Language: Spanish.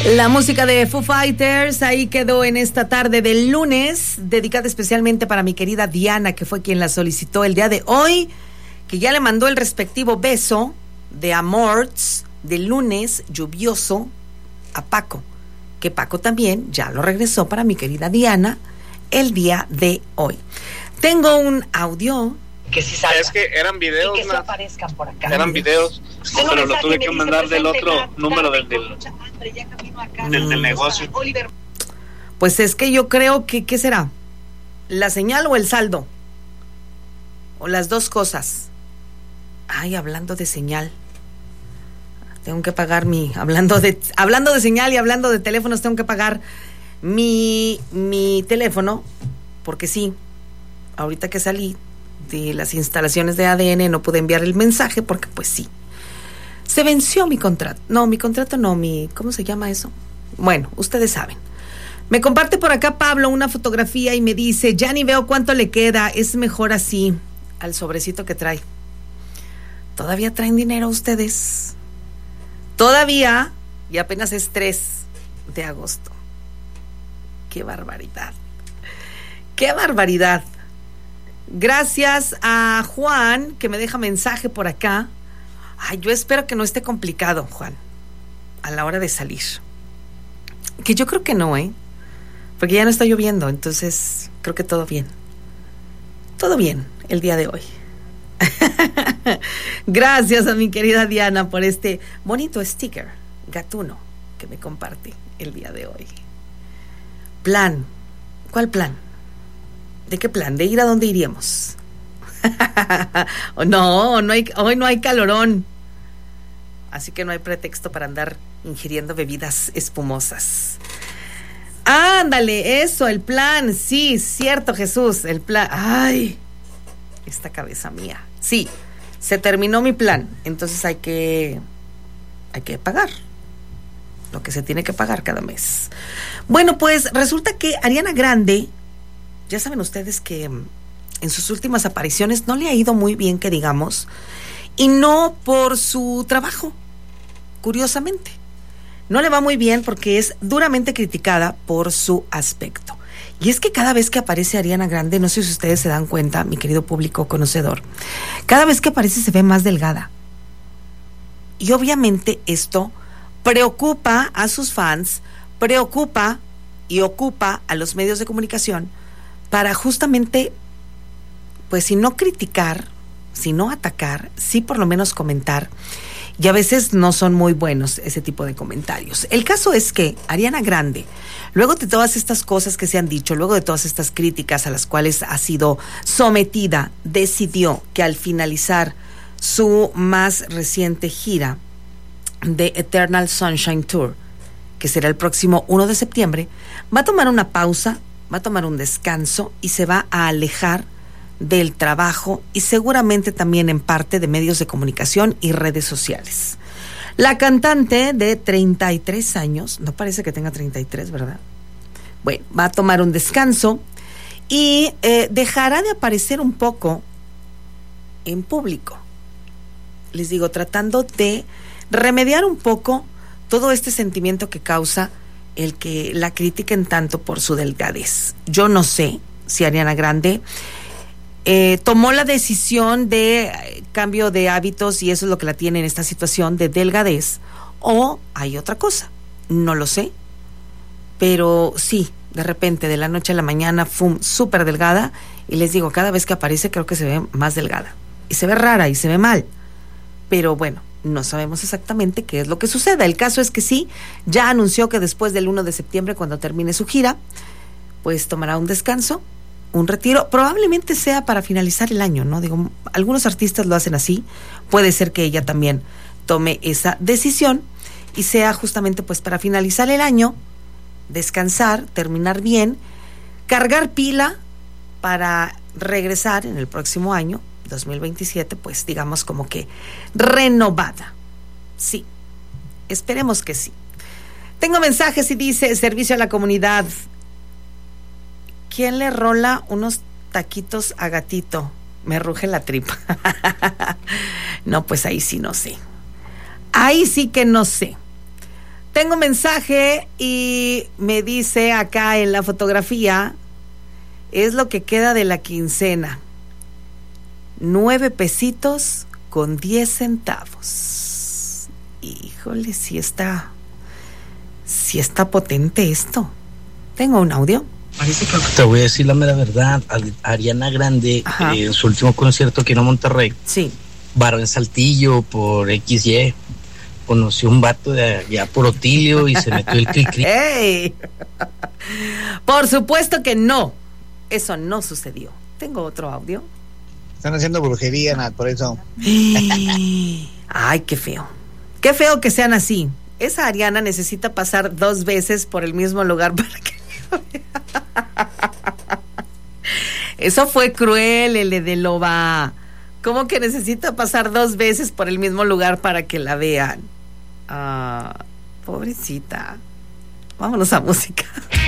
La música de Foo Fighters ahí quedó en esta tarde del lunes, dedicada especialmente para mi querida Diana, que fue quien la solicitó el día de hoy, que ya le mandó el respectivo beso de amorts del lunes lluvioso a Paco, que Paco también ya lo regresó para mi querida Diana el día de hoy. Tengo un audio que sí salga. Es que eran videos, y que se aparezcan por acá. Eran videos, pero lo tuve que mandar del otro número del negocio. Pues es que yo creo que, ¿qué será? ¿La señal o el saldo? O las dos cosas. Ay, hablando de señal, tengo que pagar hablando de señal y hablando de teléfonos, tengo que pagar mi teléfono, porque sí, ahorita que salí de las instalaciones de ADN no pude enviar el mensaje porque pues sí, se venció mi contrato. No, mi contrato no, ¿cómo se llama eso? Bueno, ustedes saben. Me comparte por acá Pablo una fotografía y me dice, ya ni veo cuánto le queda, es mejor así, al sobrecito que trae. ¿Todavía traen dinero ustedes? Todavía, y apenas es 3 de agosto. ¡Qué barbaridad! ¡Qué barbaridad! Gracias a Juan, que me deja mensaje por acá. Ay, yo espero que no esté complicado, Juan, a la hora de salir. Que yo creo que no, porque ya no está lloviendo, entonces creo que todo bien. Todo bien el día de hoy. Gracias a mi querida Diana por este bonito sticker gatuno que me comparte el día de hoy. Plan. ¿Cuál plan? ¿De qué plan? ¿De ir a dónde iríamos? No, hoy no hay calorón. Así que no hay pretexto para andar ingiriendo bebidas espumosas. Ándale, eso, el plan. Sí, cierto, Jesús, el plan. Ay, esta cabeza mía. Sí, se terminó mi plan. Entonces hay que pagar lo que se tiene que pagar cada mes. Bueno, pues resulta que Ariana Grande, ya saben ustedes que en sus últimas apariciones no le ha ido muy bien, que digamos, y no por su trabajo, curiosamente. No le va muy bien porque es duramente criticada por su aspecto. Y es que cada vez que aparece Ariana Grande, no sé si ustedes se dan cuenta, mi querido público conocedor, cada vez que aparece se ve más delgada. Y obviamente esto preocupa a sus fans, preocupa y ocupa a los medios de comunicación para justamente, pues si no criticar, si no atacar, sí por lo menos comentar. Y a veces no son muy buenos ese tipo de comentarios. El caso es que Ariana Grande, luego de todas estas cosas que se han dicho, luego de todas estas críticas a las cuales ha sido sometida, decidió que al finalizar su más reciente gira de Eternal Sunshine Tour, que será el próximo 1 de septiembre, va a tomar una pausa, va a tomar un descanso y se va a alejar del trabajo y seguramente también en parte de medios de comunicación y redes sociales. La cantante de 33 años, no parece que tenga 33, ¿verdad? Bueno, va a tomar un descanso y dejará de aparecer un poco en público. Les digo, tratando de remediar un poco todo este sentimiento que causa el que la critiquen tanto por su delgadez. Yo no sé si Ariana Grande tomó la decisión de cambio de hábitos y eso es lo que la tiene en esta situación de delgadez, o hay otra cosa, no lo sé, pero sí, de repente de la noche a la mañana súper delgada, y les digo, cada vez que aparece creo que se ve más delgada y se ve rara y se ve mal, pero bueno, no sabemos exactamente qué es lo que sucede. El caso es que sí, ya anunció que después del 1 de septiembre, cuando termine su gira, pues tomará un descanso, un retiro, probablemente sea para finalizar el año, ¿no? Digo, algunos artistas lo hacen así, puede ser que ella también tome esa decisión y sea justamente pues para finalizar el año, descansar, terminar bien, cargar pila para regresar en el próximo año, 2027, pues digamos como que renovada. Sí, esperemos que sí. Tengo mensajes y dice, servicio a la comunidad. ¿Quién le rola unos taquitos a Gatito? Me ruge la tripa. No, pues ahí sí no sé. Ahí sí que no sé. Tengo mensaje y me dice acá en la fotografía, es lo que queda de la quincena. 9 pesitos con 10 centavos. Híjole, sí está potente esto. Tengo un audio. Te voy a decir la mera verdad. Ariana Grande, en su último concierto aquí en Monterrey, sí, varó en Saltillo por XY. Conoció un vato de allá por Otilio y se metió el cri-cri. ¡Ey! Por supuesto que no. Eso no sucedió. Tengo otro audio. Están haciendo brujería, Nat, por eso. Ay, qué feo. Qué feo que sean así. Esa Ariana necesita pasar 2 veces por el mismo lugar para que... Eso fue cruel, el de Loba. ¿Cómo que necesita pasar 2 veces por el mismo lugar para que la vean? Pobrecita. Vámonos a música.